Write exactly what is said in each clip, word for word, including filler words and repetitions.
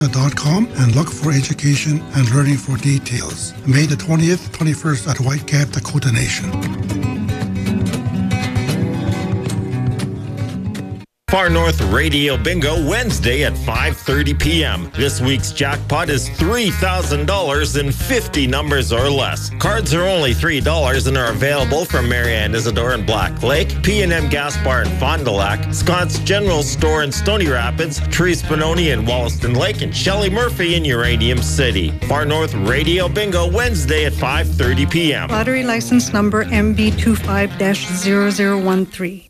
dot com and look for education and learning for details. May the twentieth, twenty-first at Whitecap, Dakota Nation. Far North Radio Bingo, Wednesday at five thirty p.m. This week's jackpot is three thousand dollars in fifty numbers or less. Cards are only three dollars and are available from Marianne Isidore in Black Lake, P and M Gas Bar in Fond du Lac, Scott's General Store in Stony Rapids, Therese Spinoni in Wollaston Lake, and Shelley Murphy in Uranium City. Far North Radio Bingo, Wednesday at five thirty p.m. Lottery license number M B two five dash zero zero one three.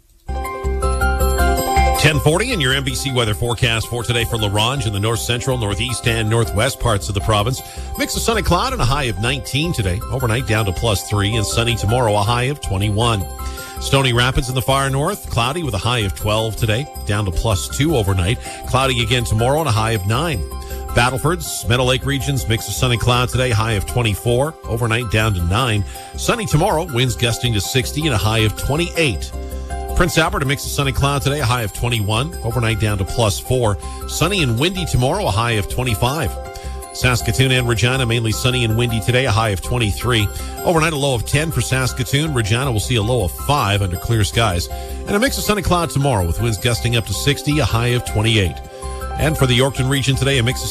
ten forty and your N B C weather forecast for today for La Ronge in the north central, northeast, and northwest parts of the province. Mix of sun and cloud and a high of nineteen today. Overnight down to plus three, and sunny tomorrow, a high of twenty-one. Stony Rapids in the far north, cloudy with a high of twelve today, down to plus two overnight. Cloudy again tomorrow and a high of nine. Battleford's Meadow Lake regions, mix of sun and cloud today, high of twenty-four. Overnight down to nine. Sunny tomorrow, winds gusting to sixty and a high of twenty-eight. Prince Albert, a mix of sun and cloud today, a high of twenty-one. Overnight down to plus four. Sunny and windy tomorrow, a high of twenty-five. Saskatoon and Regina, mainly sunny and windy today, a high of twenty-three. Overnight, a low of ten for Saskatoon. Regina will see a low of five under clear skies. And a mix of sun and cloud tomorrow with winds gusting up to sixty, a high of twenty-eight. And for the Yorkton region today, a mix of